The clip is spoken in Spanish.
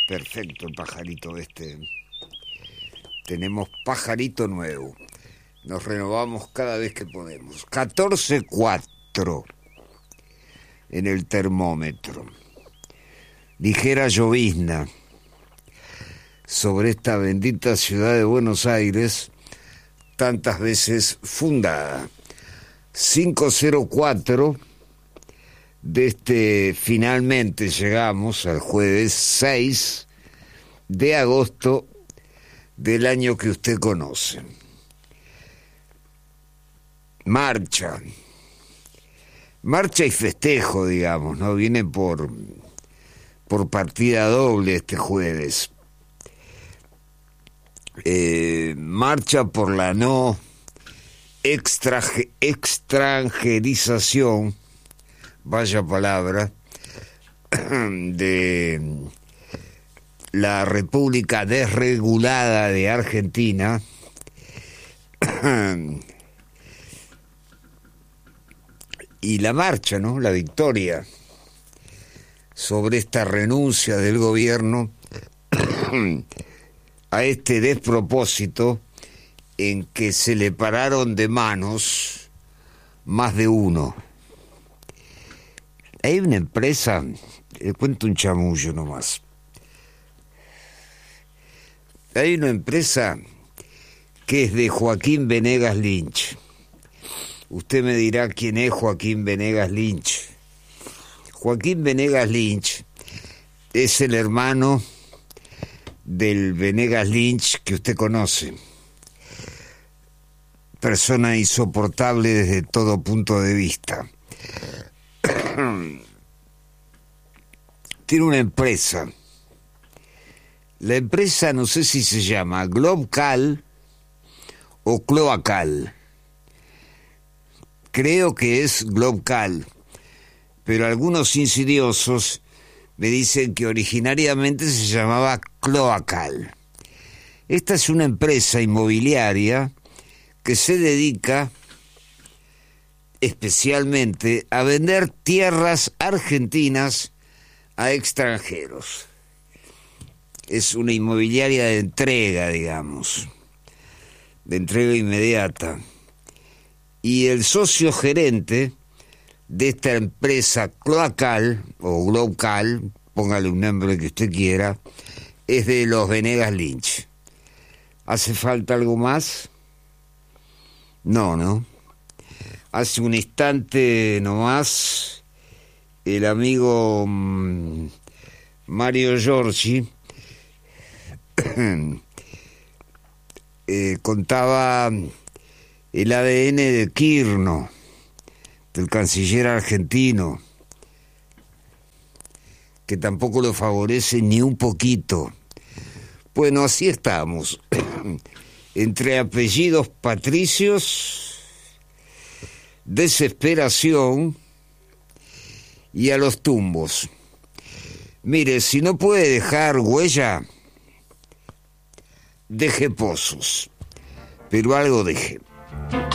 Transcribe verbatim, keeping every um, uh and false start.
Perfecto el pajarito este. Tenemos pajarito nuevo. Nos renovamos cada vez que podemos. catorce cuatro en el termómetro. Ligera llovizna sobre esta bendita ciudad de Buenos Aires, tantas veces fundada. cinco cero cuatro de este, finalmente llegamos al jueves seis de agosto del año que usted conoce. Marcha. Marcha y festejo, digamos, ¿no? Viene por, por partida doble este jueves. Eh, marcha por la no extra, extranjerización, vaya palabra, de la República Desregulada de Argentina, y la marcha, ¿no? La victoria sobre esta renuncia del gobierno a este despropósito en que se le pararon de manos más de uno. Hay una empresa, le cuento un chamullo nomás. Hay una empresa que es de Joaquín Venegas Lynch. Usted me dirá quién es Joaquín Venegas Lynch. Joaquín Venegas Lynch es el hermano del Venegas Lynch que usted conoce. Persona insoportable desde todo punto de vista. Tiene una empresa. La empresa no sé si se llama Globcal o Cloacal. Creo que es Globcal, pero algunos insidiosos me dicen que originariamente se llamaba Cloacal. Esta es una empresa inmobiliaria que se dedica especialmente a vender tierras argentinas a extranjeros. Es una inmobiliaria de entrega, digamos, de entrega inmediata. Y el socio gerente de esta empresa Cloacal, o Globcal, póngale un nombre que usted quiera, es de los Venegas Lynch. ¿Hace falta algo más? No, ¿no? Hace un instante nomás, el amigo mmm, Mario Giorgi eh, contaba el A D N de Kirchner, del canciller argentino, que tampoco lo favorece ni un poquito. Bueno, así estamos, entre apellidos patricios, desesperación y a los tumbos. Mire, si no puede dejar huella, deje pozos, pero algo deje.